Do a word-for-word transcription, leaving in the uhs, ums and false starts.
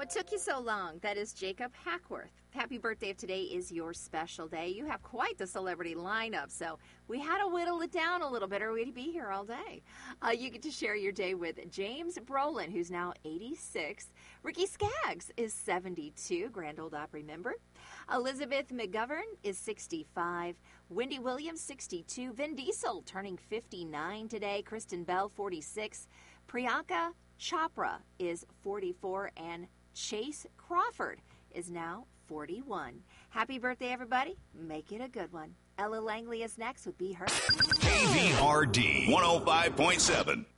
What took you so long? That is Jacob Hackworth. Happy birthday if today is your special day. You have quite the celebrity lineup, so we had to whittle it down a little bit or we'd be here all day. Uh, you get to share your day with James Brolin, who's now eighty-six. Ricky Skaggs is seventy-two, Grand Ole Opry member. Elizabeth McGovern is sixty-five. Wendy Williams, sixty-two. Vin Diesel turning fifty-nine today. Kristen Bell, forty-six. Priyanka Chopra is forty-four, and Chase Crawford is now forty-one. Happy birthday, everybody. Make it a good one. Ella Langley is next with Be Her. K V R D one oh five point seven.